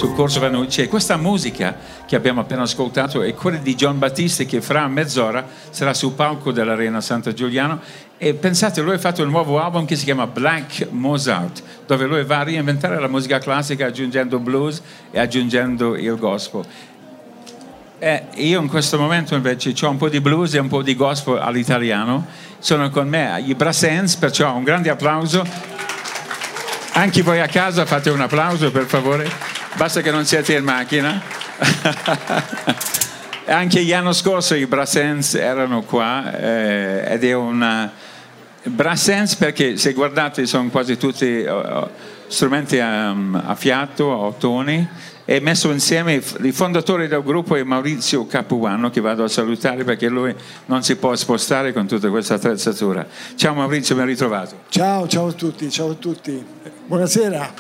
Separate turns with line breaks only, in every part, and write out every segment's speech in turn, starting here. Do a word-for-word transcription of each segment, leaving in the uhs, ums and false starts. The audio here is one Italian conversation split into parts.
su Corso Vanucci, e questa musica che abbiamo appena ascoltato è quella di John Battisti, che fra mezz'ora sarà sul palco dell'Arena Santa Giuliano. E pensate, lui ha fatto un nuovo album che si chiama Black Mozart, dove lui va a reinventare la musica classica aggiungendo blues e aggiungendo il gospel. Eh, io in questo momento invece ho un po' di blues e un po' di gospel all'italiano. Sono con me i Brassens, perciò un grande applauso. Anche voi a casa fate un applauso, per favore, basta che non siate in macchina. Anche l'anno scorso i Brassens erano qua, eh, ed è una Brassens perché, se guardate, sono quasi tutti uh, strumenti a, a fiato, a ottoni, e messo insieme. Il fondatore del gruppo è Maurizio Capuano, che vado a salutare perché lui non si può spostare con tutta questa attrezzatura. Ciao Maurizio, ben ritrovato.
Ciao, ciao a tutti, ciao a tutti. Buonasera.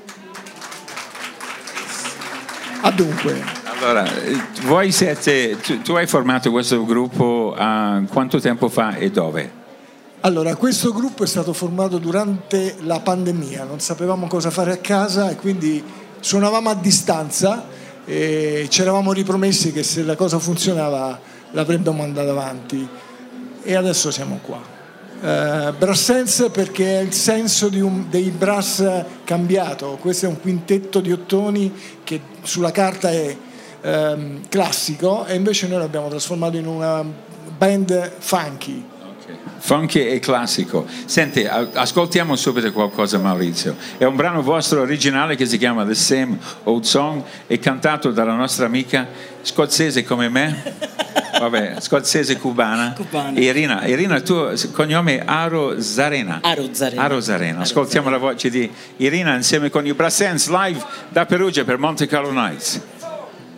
Ah, dunque.
Allora, voi siete, tu, tu hai formato questo gruppo uh, quanto tempo fa e dove?
Allora, questo gruppo è stato formato durante la pandemia, non sapevamo cosa fare a casa e quindi suonavamo a distanza e ci eravamo ripromessi che se la cosa funzionava l'avremmo andata avanti, e adesso siamo qua. Uh, Brassens perché è il senso di un, dei brass cambiato. Questo è un quintetto di ottoni che sulla carta è um, classico, e invece noi l'abbiamo trasformato in una band funky.
Funky e classico. Senti, ascoltiamo subito qualcosa, Maurizio. È un brano vostro originale che si chiama The Same Old Song, è cantato dalla nostra amica scozzese come me, vabbè, scozzese cubana,
cubana.
Irina. Irina, il tuo cognome è Arozarena.
Arozarena.
Arozarena. Ascoltiamo la voce di Irina insieme con i Brassens live da Perugia per Monte Carlo Nights.